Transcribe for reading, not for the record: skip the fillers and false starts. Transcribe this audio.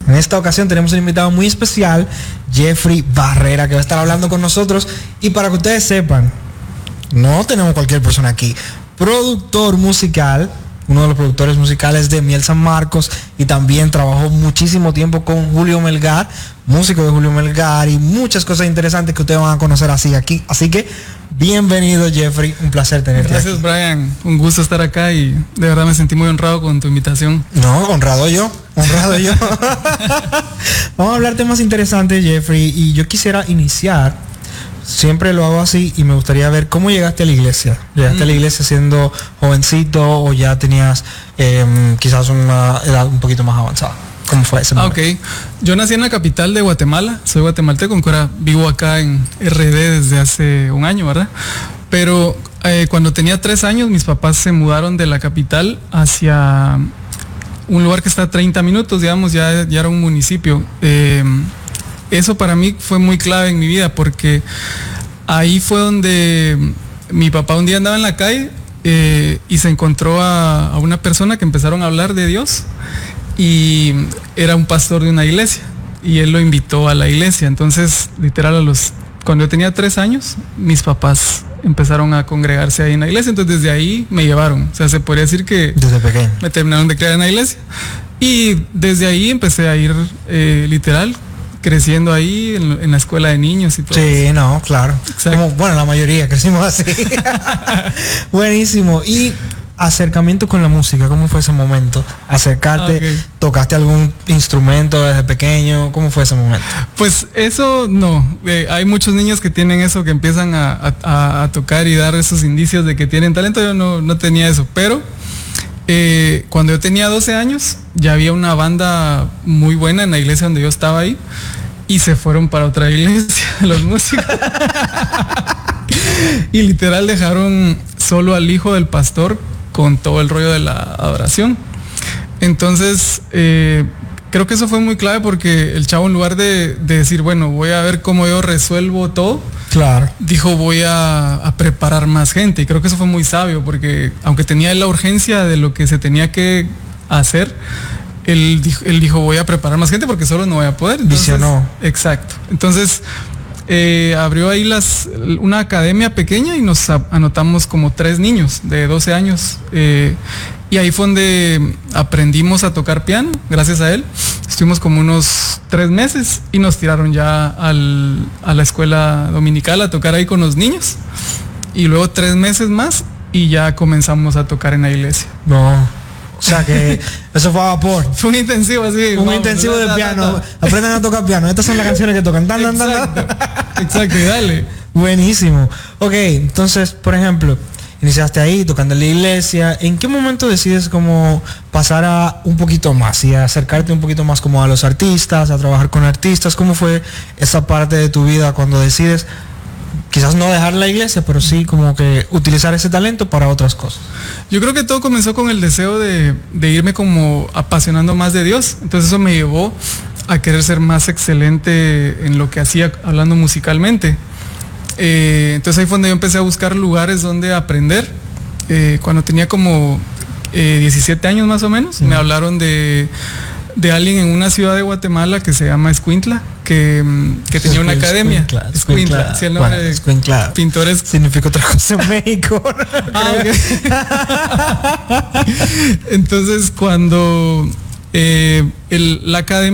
En esta ocasión tenemos un invitado muy especial, Jeffrey Barrera, que va a estar hablando con nosotros. Y para que ustedes sepan, no tenemos cualquier persona aquí. Productor musical, uno de los productores musicales de Miel San Marcos, y también trabajó muchísimo tiempo con Julio Melgar, músico de Julio Melgar, y muchas cosas interesantes que ustedes van a conocer aquí. Así que bienvenido, Jeffrey, un placer tenerte. Gracias aquí. Brian, un gusto estar acá y de verdad me sentí muy honrado con tu invitación. No, honrado yo. Vamos a hablar temas interesantes, Jeffrey, y yo quisiera iniciar. Siempre lo hago así y me gustaría ver cómo llegaste a la iglesia. ¿Llegaste a la iglesia siendo jovencito o ya tenías quizás una edad un poquito más avanzada? ¿Cómo fue ese momento? Ok, yo nací en la capital de Guatemala, soy guatemalteco, ahora vivo acá en RD desde hace un año, ¿verdad? Pero cuando tenía 3 años mis papás se mudaron de la capital hacia un lugar que está a 30 minutos, digamos, ya era un municipio. Eso para mí fue muy clave en mi vida porque ahí fue donde mi papá un día andaba en la calle y se encontró a una persona que empezaron a hablar de Dios y era un pastor de una iglesia y él lo invitó a la iglesia. Entonces, literal, cuando yo tenía 3 años, mis papás empezaron a congregarse ahí en la iglesia. Entonces, desde ahí me llevaron. O sea, se podría decir que desde pequeño me terminaron de criar en la iglesia. Y desde ahí empecé a ir literal creciendo ahí en la escuela de niños y todo. Sí, eso. No, claro. Como, bueno, la mayoría crecimos así. Buenísimo. Y acercamiento con la música, ¿cómo fue ese momento? Acercarte, okay. ¿Tocaste algún instrumento desde pequeño? ¿Cómo fue ese momento? Pues eso no. Hay muchos niños que tienen eso, que empiezan a tocar y dar esos indicios de que tienen talento. Yo no tenía eso, pero cuando yo tenía 12 años ya había una banda muy buena en la iglesia donde yo estaba ahí y se fueron para otra iglesia los músicos y literal dejaron solo al hijo del pastor con todo el rollo de la adoración. Entonces creo que eso fue muy clave porque el chavo, en lugar de decir, bueno, voy a ver cómo yo resuelvo todo, claro, dijo, voy a preparar más gente. Y creo que eso fue muy sabio porque aunque tenía la urgencia de lo que se tenía que hacer, él dijo, voy a preparar más gente porque solo no voy a poder. Entonces, visionó. Exacto. Entonces abrió ahí una academia pequeña y nos anotamos como 3 niños de 12 años. Y ahí fue donde aprendimos a tocar piano, gracias a él. Estuvimos como unos 3 meses y nos tiraron ya a la escuela dominical a tocar ahí con los niños. Y luego 3 meses más y ya comenzamos a tocar en la iglesia. No. O sea que eso fue a vapor. Fue un intensivo así. Un intensivo de piano. Aprendan a tocar piano. Estas son las canciones que tocan. Exacto, y dale. Buenísimo. Ok, entonces, por ejemplo, iniciaste ahí tocando en la iglesia. ¿En qué momento decides como pasar a un poquito más y a acercarte un poquito más como a los artistas, a trabajar con artistas? ¿Cómo fue esa parte de tu vida cuando decides quizás no dejar la iglesia, pero sí como que utilizar ese talento para otras cosas? Yo creo que todo comenzó con el deseo de irme como apasionando más de Dios. Entonces eso me llevó a querer ser más excelente en lo que hacía hablando musicalmente. Entonces ahí fue donde yo empecé a buscar lugares donde aprender. Cuando tenía como 17 años más o menos, me hablaron de alguien en una ciudad de Guatemala que se llama Escuintla, que tenía una academia. Escuintla. Sí, el nombre de Escuintla. Pintores. Significa otra cosa en México. Okay. Entonces cuando la academia